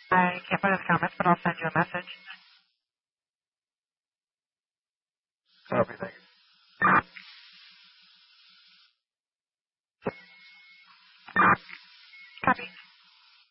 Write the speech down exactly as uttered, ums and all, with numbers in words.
I can't put his comments, but I'll send you a message. Copy, thank you.